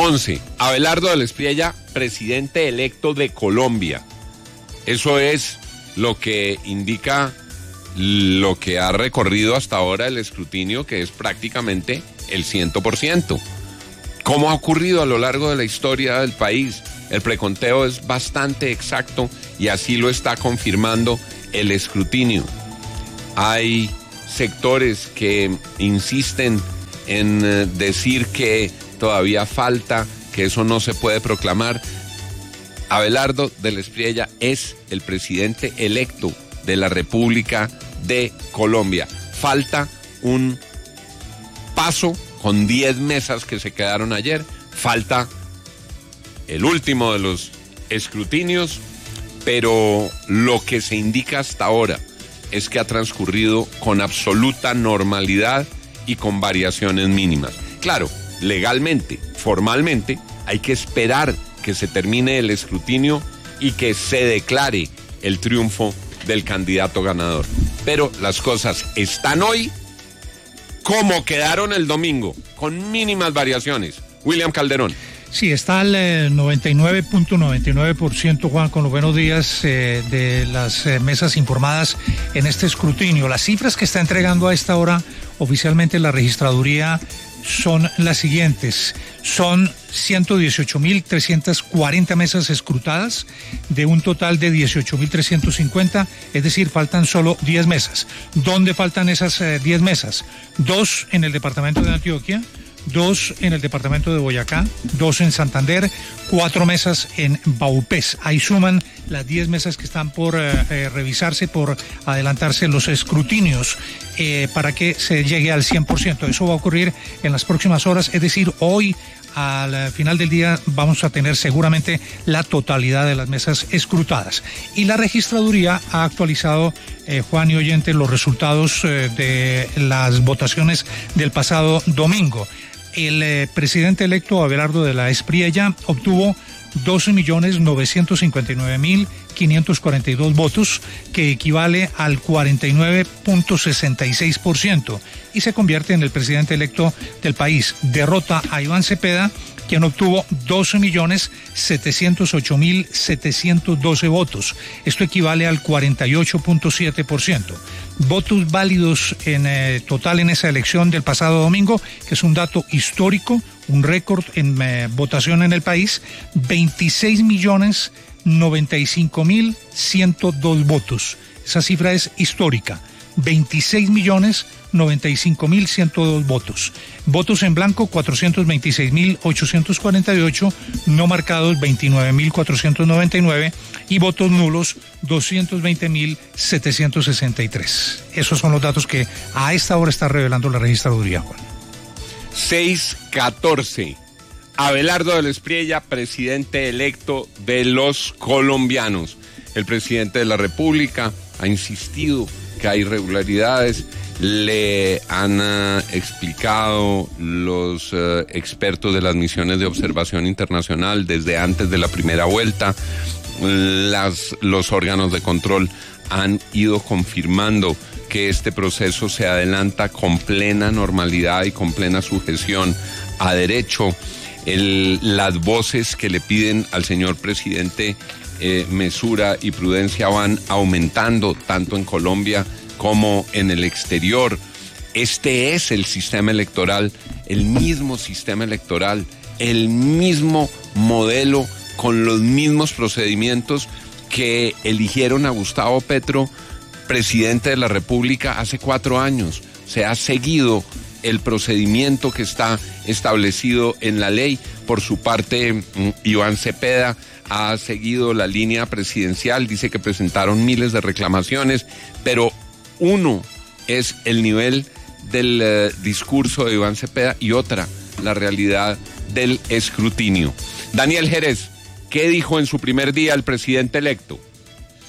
11. Abelardo del Espriella, presidente electo de Colombia. Eso es lo que indica lo que ha recorrido hasta ahora el escrutinio, que es prácticamente el 100%. ¿Cómo ha ocurrido a lo largo de la historia del país? El preconteo es bastante exacto y así lo está confirmando el escrutinio. Hay sectores que insisten en decir que todavía falta, que eso no se puede proclamar. Abelardo del Espriella es el presidente electo de la República de Colombia. Falta un paso con 10 mesas que se quedaron ayer. Falta el último de los escrutinios, pero lo que se indica hasta ahora es que ha transcurrido con absoluta normalidad y con variaciones mínimas. Claro, legalmente, formalmente, hay que esperar que se termine el escrutinio y que se declare el triunfo del candidato ganador. Pero las cosas están hoy como quedaron el domingo, con mínimas variaciones. William Calderón. Sí, está al 99.99%, Juan, con los buenos días de las mesas informadas en este escrutinio. Las cifras que está entregando a esta hora oficialmente la registraduría son las siguientes. Son 118.340 mesas escrutadas de un total de 18.350, es decir, faltan solo 10 mesas. ¿Dónde faltan esas 10 mesas? 2 en el departamento de Antioquia, 2 en el departamento de Boyacá, 2 en Santander, 4 mesas en Vaupés. Ahí suman las 10 mesas que están por revisarse, por adelantarse los escrutinios para que se llegue al 100%. Eso va a ocurrir en las próximas horas, es decir, hoy al final del día vamos a tener seguramente la totalidad de las mesas escrutadas. Y la registraduría ha actualizado, Juan y oyentes, los resultados de las votaciones del pasado domingo. El presidente electo Abelardo de la Espriella obtuvo 12.959.542 votos, que equivale al 49.66%, y se convierte en el presidente electo del país. Derrota a Iván Cepeda, quien obtuvo 12.708.712 votos. Esto equivale al 48.7%. Votos válidos en total en esa elección del pasado domingo, que es un dato histórico, un récord en votación en el país, 26.095.102 votos. Esa cifra es histórica. 26.095.102 votos. Votos en blanco, 426.848, no marcados, 29.499, y votos nulos, 220.763. Esos son los datos que a esta hora está revelando la registraduría, Juan. 6:14. Abelardo del Espriella, presidente electo de los colombianos. El presidente de la República ha insistido que hay irregularidades. Le han explicado los expertos de las misiones de observación internacional desde antes de la primera vuelta. Los órganos de control han ido confirmando que este proceso se adelanta con plena normalidad y con plena sujeción a derecho. Las voces que le piden al señor presidente mesura y prudencia van aumentando tanto en Colombia como en el exterior. Este es el sistema electoral, el mismo sistema electoral, el mismo modelo, con los mismos procedimientos que eligieron a Gustavo Petro presidente de la República hace 4 años. Se ha seguido el procedimiento que está establecido en la ley. Por su parte, Iván Cepeda ha seguido la línea presidencial, dice que presentaron miles de reclamaciones, pero uno es el nivel del discurso de Iván Cepeda y otra, la realidad del escrutinio. Daniel Jerez, ¿qué dijo en su primer día el presidente electo?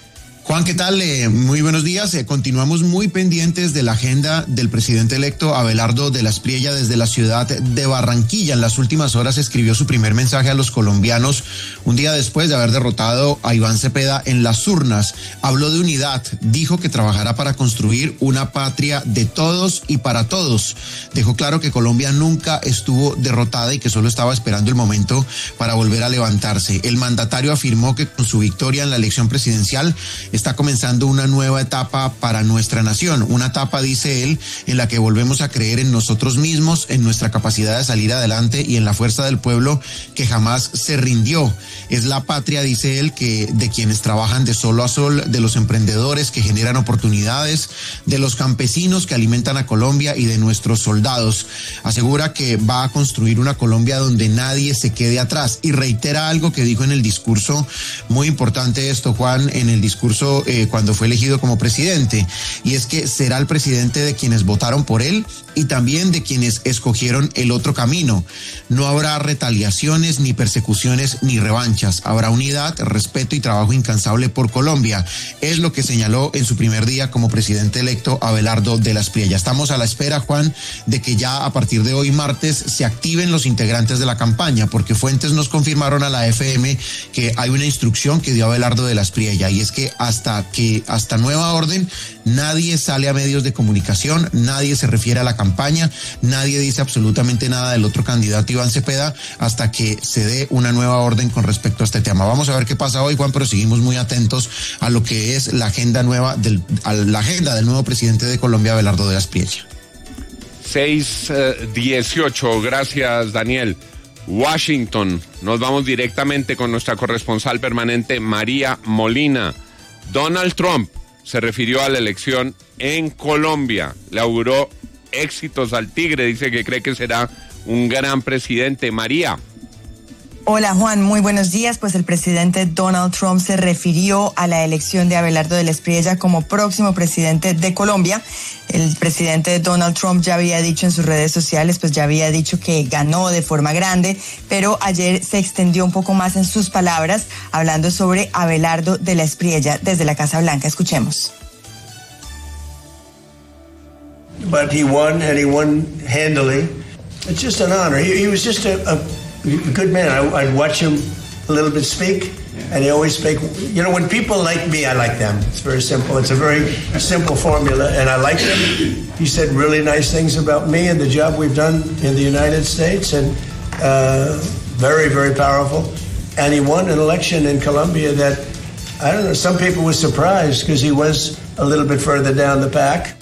Juan, ¿qué tal? Muy buenos días. Continuamos muy pendientes de la agenda del presidente electo Abelardo de la Espriella desde la ciudad de Barranquilla. En las últimas horas escribió su primer mensaje a los colombianos un día después de haber derrotado a Iván Cepeda en las urnas. Habló de unidad, dijo que trabajará para construir una patria de todos y para todos. Dejó claro que Colombia nunca estuvo derrotada y que solo estaba esperando el momento para volver a levantarse. El mandatario afirmó que con su victoria en la elección presidencial está comenzando una nueva etapa para nuestra nación, una etapa, dice él, en la que volvemos a creer en nosotros mismos, en nuestra capacidad de salir adelante y en la fuerza del pueblo que jamás se rindió. Es la patria, dice él, que de quienes trabajan de sol a sol, de los emprendedores que generan oportunidades, de los campesinos que alimentan a Colombia y de nuestros soldados. Asegura que va a construir una Colombia donde nadie se quede atrás y reitera algo que dijo en el discurso, muy importante esto, Juan, en el discurso cuando fue elegido como presidente, y es que será el presidente de quienes votaron por él y también de quienes escogieron el otro camino. No habrá retaliaciones, ni persecuciones, ni revanchas. Habrá unidad, respeto y trabajo incansable por Colombia. Es lo que señaló en su primer día como presidente electo Abelardo de la Espriella. Estamos a la espera, Juan, de que ya a partir de hoy martes se activen los integrantes de la campaña, porque fuentes nos confirmaron a la FM que hay una instrucción que dio Abelardo de la Espriella, y es que hasta nueva orden nadie sale a medios de comunicación, nadie se refiere a la campaña, nadie dice absolutamente nada del otro candidato Iván Cepeda hasta que se dé una nueva orden con respecto a este tema. Vamos a ver qué pasa hoy, Juan, pero seguimos muy atentos a lo que es la agenda nueva la agenda del nuevo presidente de Colombia, Abelardo de la Espriella. 6:18, gracias, Daniel. Washington, nos vamos directamente con nuestra corresponsal permanente María Molina. Donald Trump se refirió a la elección en Colombia, le auguró éxitos al Tigre, dice que cree que será un gran presidente. María. Hola Juan, muy buenos días. Pues el presidente Donald Trump se refirió a la elección de Abelardo de la Espriella como próximo presidente de Colombia. El presidente Donald Trump ya había dicho en sus redes sociales, pues ya había dicho que ganó de forma grande, pero ayer se extendió un poco más en sus palabras, hablando sobre Abelardo de la Espriella desde la Casa Blanca. Escuchemos. But he won, and he won handily. It's just an honor. He was just a good man. I'd watch him a little bit speak, and he always speak. You know, when people like me, I like them. It's very simple. It's a very simple formula, and I like him. He said really nice things about me and the job we've done in the United States, and very, very powerful. And he won an election in Colombia that, I don't know, some people were surprised because he was a little bit further down the pack.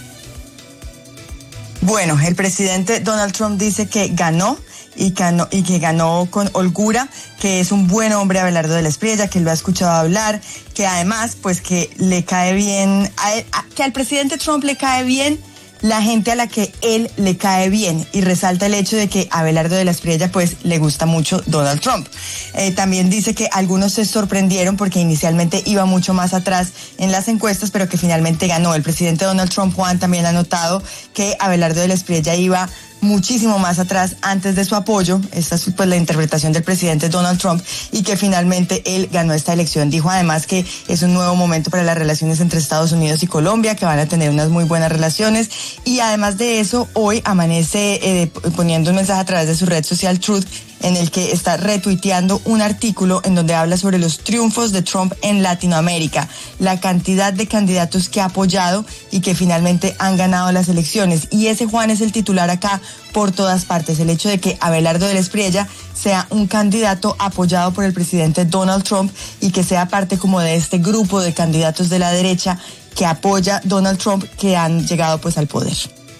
Bueno, el presidente Donald Trump dice que ganó y que ganó con holgura, que es un buen hombre Abelardo de la Espriella, que lo ha escuchado hablar, que además, pues que le cae bien, que al presidente Trump le cae bien la gente a la que él le cae bien, y resalta el hecho de que Abelardo de la Espriella pues le gusta mucho Donald Trump. También dice que algunos se sorprendieron porque inicialmente iba mucho más atrás en las encuestas, pero que finalmente ganó. El presidente Donald Trump, Juan, también ha notado que Abelardo de la Espriella iba muchísimo más atrás antes de su apoyo. Esta es pues la interpretación del presidente Donald Trump, y que finalmente él ganó esta elección. Dijo además que es un nuevo momento para las relaciones entre Estados Unidos y Colombia, que van a tener unas muy buenas relaciones, y además de eso hoy amanece poniendo un mensaje a través de su red social Truth, en el que está retuiteando un artículo en donde habla sobre los triunfos de Trump en Latinoamérica, la cantidad de candidatos que ha apoyado y que finalmente han ganado las elecciones. Y ese, Juan, es el titular acá por todas partes, el hecho de que Abelardo de la Espriella sea un candidato apoyado por el presidente Donald Trump y que sea parte como de este grupo de candidatos de la derecha que apoya Donald Trump, que han llegado pues al poder.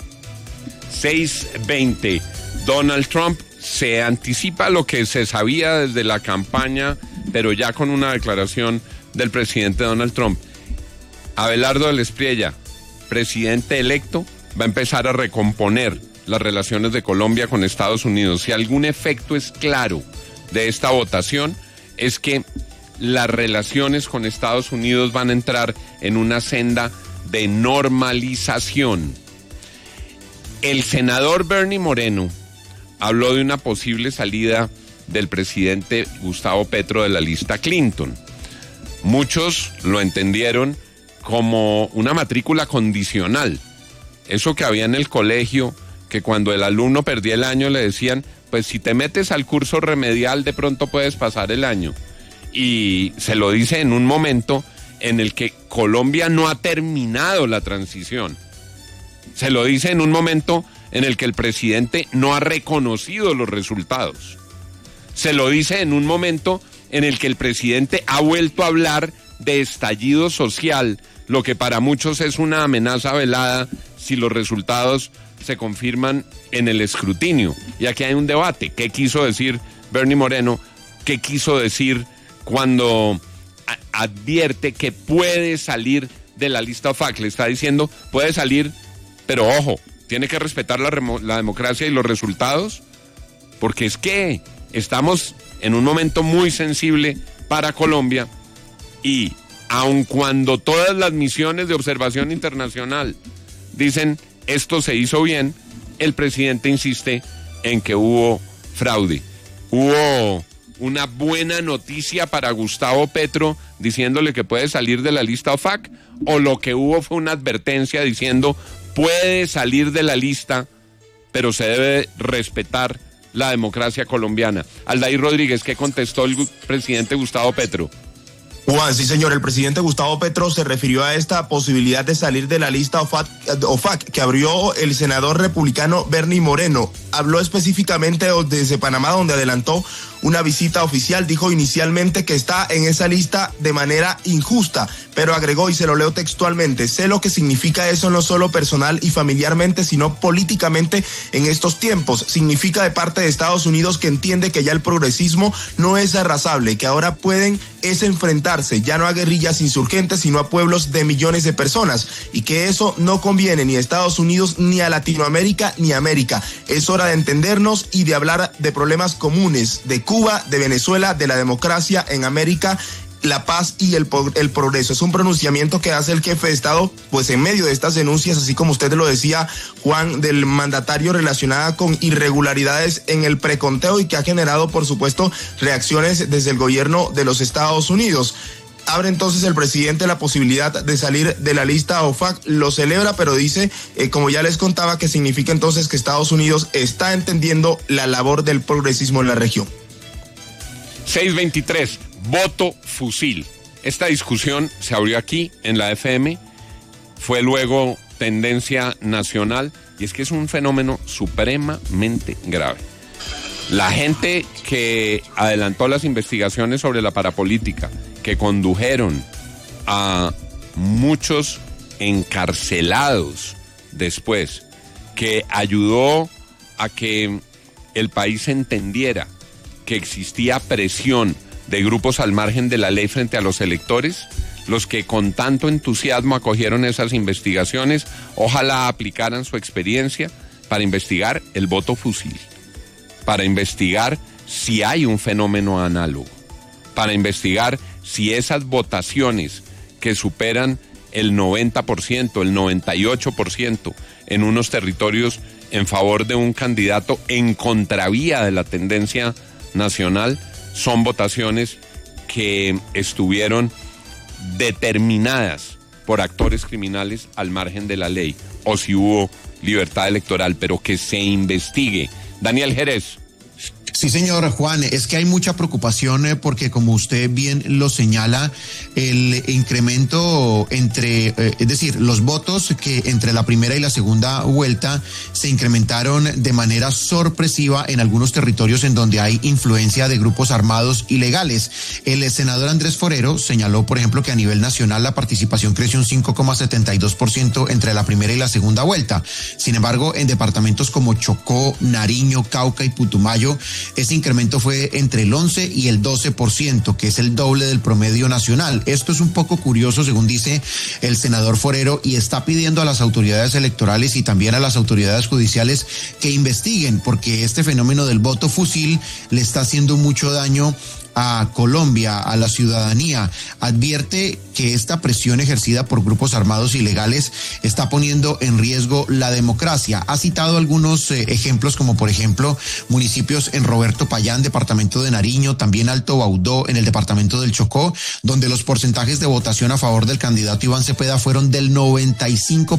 6:20. Donald Trump se anticipa lo que se sabía desde la campaña, pero ya con una declaración del presidente Donald Trump. Abelardo de la Espriella, presidente electo, va a empezar a recomponer las relaciones de Colombia con Estados Unidos. Si algún efecto es claro de esta votación, es que las relaciones con Estados Unidos van a entrar en una senda de normalización. El senador Bernie Moreno habló de una posible salida del presidente Gustavo Petro de la lista Clinton. Muchos lo entendieron como una matrícula condicional. Eso que había en el colegio, que cuando el alumno perdía el año le decían, pues si te metes al curso remedial de pronto puedes pasar el año. Y se lo dice en un momento en el que Colombia no ha terminado la transición. Se lo dice en un momento en el que el presidente no ha reconocido los resultados. Se lo dice en un momento en el que el presidente ha vuelto a hablar de estallido social, lo que para muchos es una amenaza velada si los resultados se confirman en el escrutinio. Y aquí hay un debate. ¿Qué quiso decir Bernie Moreno? ¿Qué quiso decir cuando advierte que puede salir de la lista OFAC? Le está diciendo, puede salir, pero ojo, tiene que respetar la democracia y los resultados, porque es que estamos en un momento muy sensible para Colombia y aun cuando todas las misiones de observación internacional dicen esto se hizo bien, el presidente insiste en que hubo fraude. Hubo una buena noticia para Gustavo Petro diciéndole que puede salir de la lista OFAC, o lo que hubo fue una advertencia diciendo puede salir de la lista, pero se debe respetar la democracia colombiana. Aldair Rodríguez, ¿qué contestó el presidente Gustavo Petro? Juan, sí señor, el presidente Gustavo Petro se refirió a esta posibilidad de salir de la lista OFAC que abrió el senador republicano Bernie Moreno. Habló específicamente desde Panamá, donde adelantó una visita oficial. Dijo inicialmente que está en esa lista de manera injusta, pero agregó, y se lo leo textualmente, sé lo que significa eso no solo personal y familiarmente, sino políticamente en estos tiempos. Significa de parte de Estados Unidos que entiende que ya el progresismo no es arrasable, que ahora pueden enfrentarse ya no a guerrillas insurgentes, sino a pueblos de millones de personas, y que eso no conviene ni a Estados Unidos, ni a Latinoamérica, ni a América. Es hora de entendernos y de hablar de problemas comunes, de Cuba, de Venezuela, de la democracia en América, la paz y el progreso. Es un pronunciamiento que hace el jefe de Estado, pues en medio de estas denuncias, así como usted lo decía, Juan, del mandatario relacionada con irregularidades en el preconteo, y que ha generado, por supuesto, reacciones desde el gobierno de los Estados Unidos. Abre entonces el presidente la posibilidad de salir de la lista OFAC, lo celebra, pero dice, como ya les contaba, que significa entonces que Estados Unidos está entendiendo la labor del progresismo en la región. 623, voto fusil. Esta discusión se abrió aquí en la FM, fue luego tendencia nacional, y es que es un fenómeno supremamente grave. La gente que adelantó las investigaciones sobre la parapolítica, que condujeron a muchos encarcelados después, que ayudó a que el país entendiera que existía presión de grupos al margen de la ley frente a los electores, los que con tanto entusiasmo acogieron esas investigaciones, ojalá aplicaran su experiencia para investigar el voto fusil, para investigar si hay un fenómeno análogo, para investigar si esas votaciones que superan el 90%, el 98% en unos territorios en favor de un candidato en contravía de la tendencia nacional, son votaciones que estuvieron determinadas por actores criminales al margen de la ley, o si hubo libertad electoral, pero que se investigue. Daniel Jerez. Sí, señor Juan, es que hay mucha preocupación porque, como usted bien lo señala, el incremento es decir, los votos que entre la primera y la segunda vuelta se incrementaron de manera sorpresiva en algunos territorios en donde hay influencia de grupos armados ilegales. El senador Andrés Forero señaló, por ejemplo, que a nivel nacional la participación creció un 5,72% entre la primera y la segunda vuelta. Sin embargo, en departamentos como Chocó, Nariño, Cauca y Putumayo, ese incremento fue entre el 11 y el 12%, que es el doble del promedio nacional. Esto es un poco curioso, según dice el senador Forero, y está pidiendo a las autoridades electorales y también a las autoridades judiciales que investiguen, porque este fenómeno del voto fusil le está haciendo mucho daño a Colombia, a la ciudadanía, advierte que esta presión ejercida por grupos armados ilegales está poniendo en riesgo la democracia. Ha citado algunos ejemplos, como por ejemplo municipios en Roberto Payán, departamento de Nariño, también Alto Baudó, en el departamento del Chocó, donde los porcentajes de votación a favor del candidato Iván Cepeda fueron del 95%,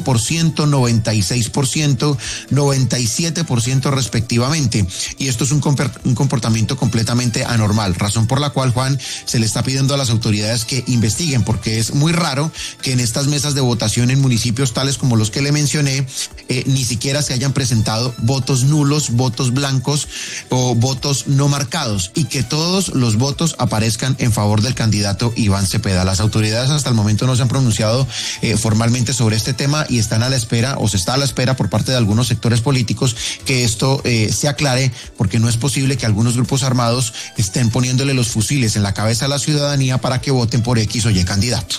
96%, 97% respectivamente. Y esto es un comportamiento completamente anormal, razón por la cual, Juan, se le está pidiendo a las autoridades que investiguen, porque es muy raro que en estas mesas de votación en municipios tales como los que le mencioné, ni siquiera se hayan presentado votos nulos, votos blancos o votos no marcados, y que todos los votos aparezcan en favor del candidato Iván Cepeda. Las autoridades hasta el momento no se han pronunciado formalmente sobre este tema y están a la espera, o se está a la espera por parte de algunos sectores políticos, que esto se aclare, porque no es posible que algunos grupos armados estén poniéndole los fusiles en la cabeza a la ciudadanía para que voten por X o Y candidato.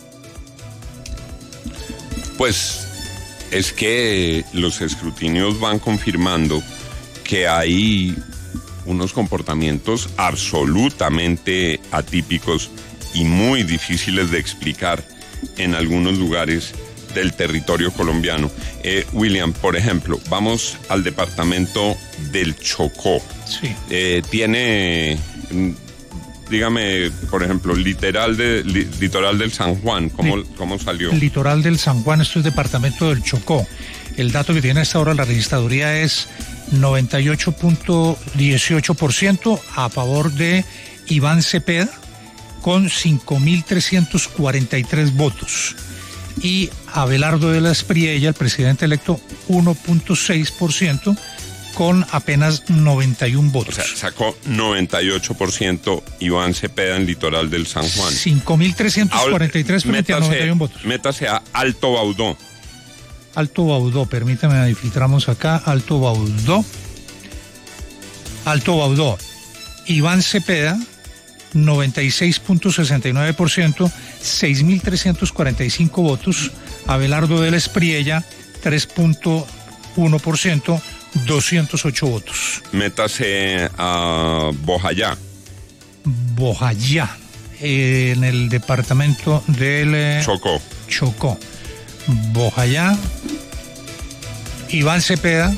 Pues es que los escrutinios van confirmando que hay unos comportamientos absolutamente atípicos y muy difíciles de explicar en algunos lugares del territorio colombiano. William, por ejemplo, vamos al departamento del Chocó. Sí. Tiene, dígame, por ejemplo, litoral del San Juan, ¿cómo salió? Litoral del San Juan, esto es departamento del Chocó. El dato que tiene a esta hora la registraduría es 98.18% a favor de Iván Cepeda, con 5.343 votos. Y Abelardo de la Espriella, el presidente electo, 1.6%, con apenas 91 votos. O sea, sacó 98% Iván Cepeda en Litoral del San Juan. 5.343 frente a 91 votos. Métase a Alto Baudó. Alto Baudó, permítame, ahí filtramos acá. Alto Baudó. Iván Cepeda, 96.69%, 6.345 votos. Abelardo de la Espriella, 3.1%, 208 votos. Métase a Bojayá. En el departamento del Chocó. Bojayá. Iván Cepeda,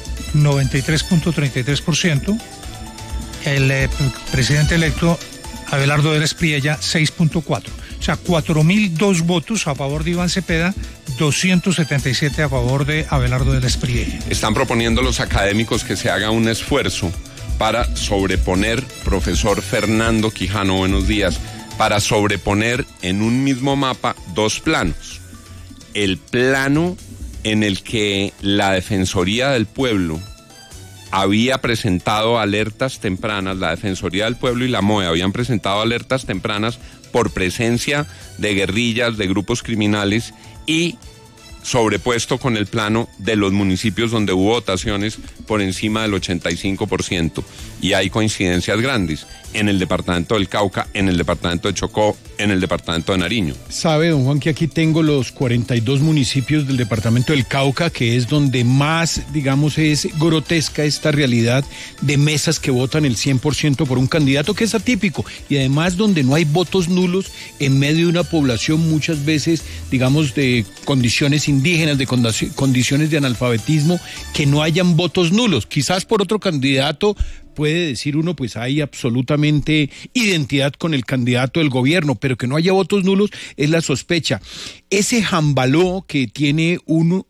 93.33%. El presidente electo Abelardo de la Espriella, 6.4%. O sea, 4.002 votos a favor de Iván Cepeda, 277 a favor de Abelardo de la Espriella. Están proponiendo los académicos que se haga un esfuerzo para sobreponer, profesor Fernando Quijano, buenos días, para sobreponer en un mismo mapa dos planos. El plano en el que la Defensoría del Pueblo había presentado alertas tempranas, la Defensoría del Pueblo y la MOE habían presentado alertas tempranas por presencia de guerrillas, de grupos criminales, y sobrepuesto con el plano de los municipios donde hubo votaciones por encima del 85%. Y hay coincidencias grandes en el departamento del Cauca, en el departamento de Chocó, en el departamento de Nariño. Sabe, don Juan, que aquí tengo los 42 municipios del departamento del Cauca, que es donde más, digamos, es grotesca esta realidad de mesas que votan el 100% por un candidato, que es atípico, y además donde no hay votos nulos en medio de una población muchas veces, digamos, de condiciones indígenas, de condiciones de analfabetismo, que no hayan votos nulos. Quizás por otro candidato puede decir uno, pues hay absolutamente identidad con el candidato del gobierno, pero que no haya votos nulos es la sospecha. Ese jambaló que tiene un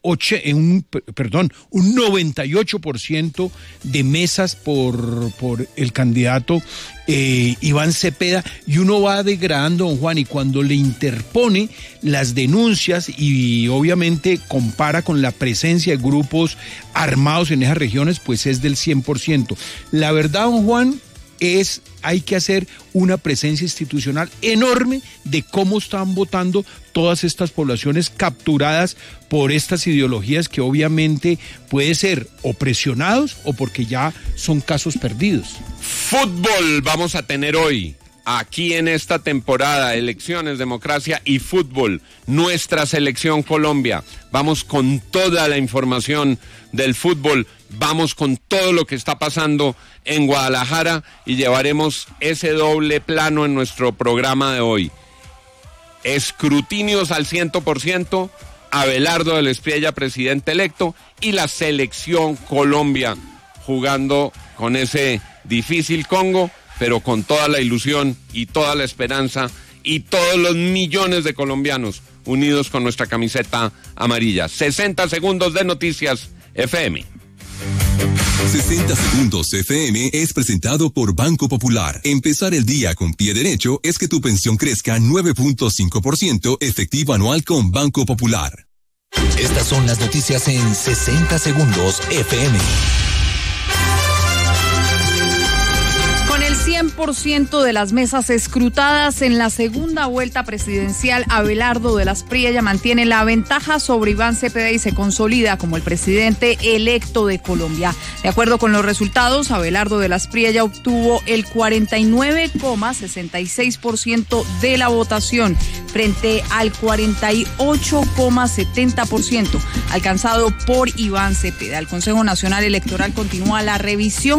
98% de mesas por el candidato Iván Cepeda, y uno va degradando, don Juan, y cuando le interpone las denuncias y obviamente compara con la presencia de grupos armados en esas regiones, pues es del 100%. La verdad, don Juan, hay que hacer una presencia institucional enorme de cómo están votando todas estas poblaciones capturadas por estas ideologías, que obviamente puede ser o presionados o porque ya son casos perdidos. Fútbol vamos a tener hoy, aquí en esta temporada, elecciones, democracia y fútbol, nuestra selección Colombia. Vamos con toda la información del fútbol. vamos con todo lo que está pasando en Guadalajara y llevaremos ese doble plano en nuestro programa de hoy. Escrutinios al 100%, Abelardo del Espriella, presidente electo, y la selección Colombia jugando con ese difícil Congo, pero con toda la ilusión y toda la esperanza y todos los millones de colombianos unidos con nuestra camiseta amarilla. 60 segundos de Noticias FM. 60 Segundos FM es presentado por Banco Popular. Empezar el día con pie derecho es que tu pensión crezca 9.5% efectivo anual con Banco Popular. Estas son las noticias en 60 Segundos FM. Con el 100% de las mesas escrutadas en la segunda vuelta presidencial, Abelardo de la Espriella mantiene la ventaja sobre Iván Cepeda y se consolida como el presidente electo de Colombia. De acuerdo con los resultados, Abelardo de la Espriella obtuvo el 49,66% de la votación frente al 48,70% alcanzado por Iván Cepeda. El Consejo Nacional Electoral continúa la revisión